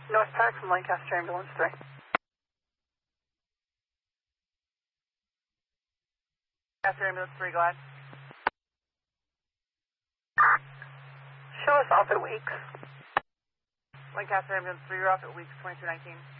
North Park from Lancaster Ambulance 3. Lancaster Ambulance 3, go ahead. Show us off at Weeks. Lancaster Ambulance 3, you're off at Weeks 2219.